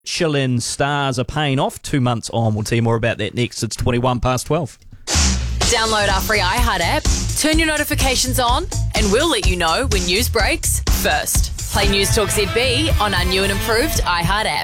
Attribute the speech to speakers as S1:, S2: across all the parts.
S1: Michelin stars are paying off 2 months on. We'll tell you more about that next. It's 21 past 12.
S2: Download our free iHeart app, turn your notifications on, and we'll let you know when news breaks first. Play News Talk ZB on our new and improved iHeart app.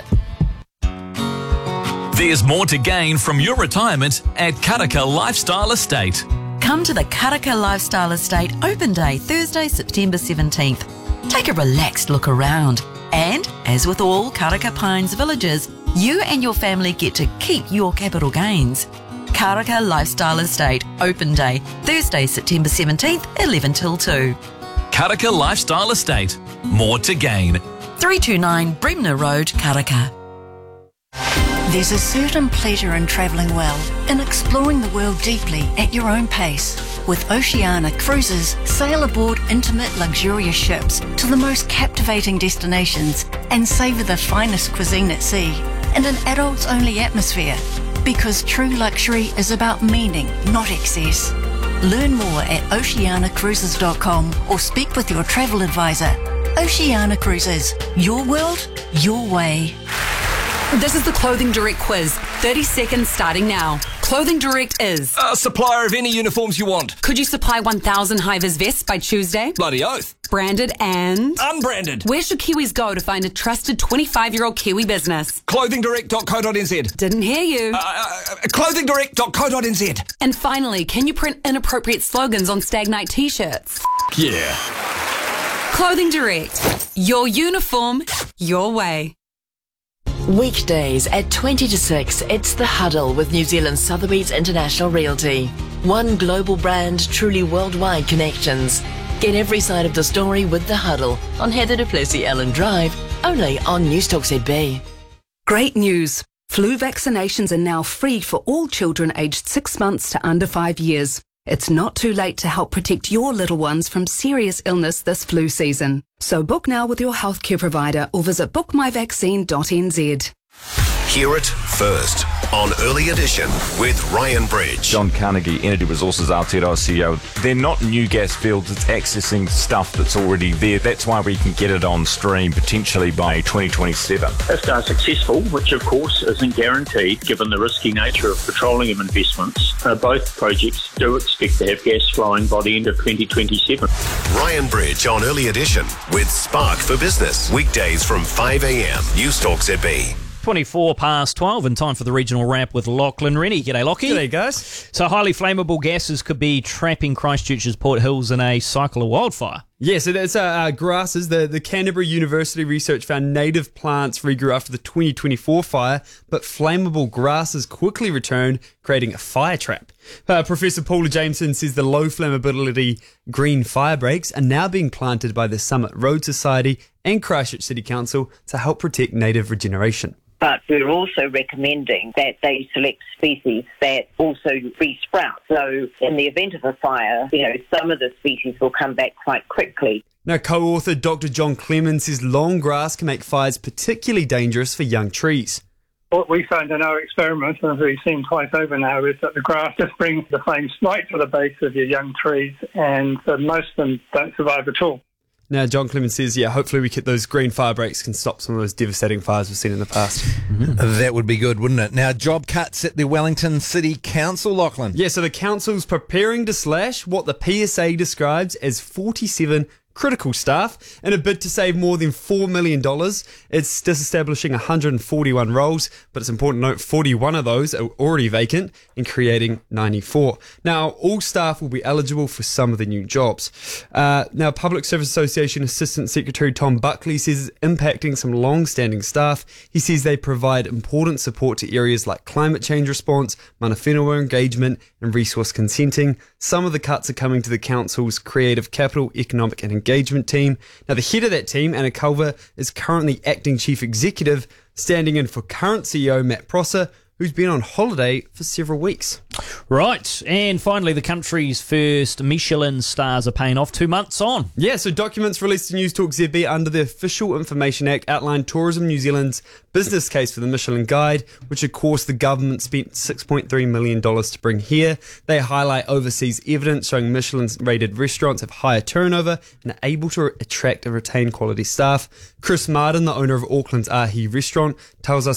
S3: There's more to gain from your retirement at Karaka Lifestyle Estate.
S4: Come to the Karaka Lifestyle Estate Open Day, Thursday, September 17th. Take a relaxed look around. And, as with all Karaka Pines villages, you and your family get to keep your capital gains. Karaka Lifestyle Estate Open Day, Thursday, September 17th, 11 till 2.
S3: Karaka Lifestyle Estate. More to gain.
S4: 329 Bremner Road, Karaka.
S5: There's a certain pleasure in travelling well, in exploring the world deeply at your own pace. With Oceania Cruises, sail aboard intimate, luxurious ships to the most captivating destinations and savour the finest cuisine at sea in an adults-only atmosphere. Because true luxury is about meaning, not excess. Learn more at oceanacruises.com or speak with your travel advisor. Oceania Cruises, your world, your way.
S6: This is the Clothing Direct quiz. 30 seconds starting now. Clothing Direct is
S7: a supplier of any uniforms you want.
S6: Could you supply 1,000 high-vis vests by Tuesday?
S7: Bloody oath.
S6: Branded and
S7: unbranded.
S6: Where should Kiwis go to find a trusted 25-year-old Kiwi business?
S7: Clothingdirect.co.nz.
S6: Didn't hear you.
S7: Clothingdirect.co.nz.
S6: And finally, can you print inappropriate slogans on Stag Night t-shirts?
S7: Yeah.
S6: Clothing Direct. Your uniform, your way.
S8: Weekdays at 20 to 6, it's The Huddle with New Zealand's Sotheby's International Realty. One global brand, truly worldwide connections. Get every side of the story with The Huddle on Heather du Plessis-Allen Drive, only on News Talk ZB.
S9: Great news. Flu vaccinations are now free for all children aged 6 months to under 5 years. It's not too late to help protect your little ones from serious illness this flu season. So book now with your healthcare provider or visit bookmyvaccine.nz.
S10: Hear it first on Early Edition with Ryan Bridge.
S11: John Carnegie, Energy Resources Aotearoa CEO. They're not new gas fields, it's accessing stuff that's already there. That's why we can get it on stream potentially by 2027.
S12: If they're successful, which of course isn't guaranteed given the risky nature of petroleum investments, both projects do expect to have gas flowing by the end of 2027.
S10: Ryan Bridge on Early Edition with Spark for Business. Weekdays from 5 a.m. News Talk ZB.
S1: 24 past 12 and time for the regional wrap with Lachlan Rennie. G'day, Lockie.
S13: G'day, guys.
S1: So highly flammable gases could be trapping Christchurch's Port Hills in a cycle of wildfire.
S13: Yeah, so that's grasses. The Canterbury University research found native plants regrew after the 2024 fire, but flammable grasses quickly returned, creating a fire trap. Professor Paula Jameson says the low flammability green fire breaks are now being planted by the Summit Road Society and Christchurch City Council to help protect native regeneration.
S14: But we're also recommending that they select species that also re-sprout. So in the event of a fire, some of the species will come back quite quickly.
S13: Now, co-author Dr. John Clemens says long grass can make fires particularly dangerous for young trees.
S15: What we found in our experiments, and we've seen twice over now, is that the grass just brings the flames right to the base of your young trees, and most of them don't survive at all.
S13: Now, John Clemens says, hopefully we get those green fire breaks can stop some of those devastating fires we've seen in the past.
S16: Mm-hmm. That would be good, wouldn't it? Now, job cuts at the Wellington City Council, Lachlan.
S13: Yeah, so the council's preparing to slash what the PSA describes as 47 critical staff in a bid to save more than $4 million. It's disestablishing 141 roles, but it's important to note 41 of those are already vacant and creating 94. Now, all staff will be eligible for some of the new jobs. Now, Public Service Association Assistant Secretary Tom Buckley says it's impacting some long-standing staff. He says they provide important support to areas like climate change response, mana whenua engagement and resource consenting. Some of the cuts are coming to the council's creative capital, economic and engagement team. Now, the head of that team, Anna Culver, is currently acting chief executive, standing in for current CEO Matt Prosser, who's been on holiday for several weeks.
S1: Right, and finally, the country's first Michelin stars are paying off 2 months on.
S13: Yeah, so documents released to News Talk ZB under the Official Information Act outline Tourism New Zealand's business case for the Michelin Guide, which of course the government spent $6.3 million to bring here. They highlight overseas evidence showing Michelin's rated restaurants have higher turnover and are able to attract and retain quality staff. Chris Martin, the owner of Auckland's Ahi restaurant, tells us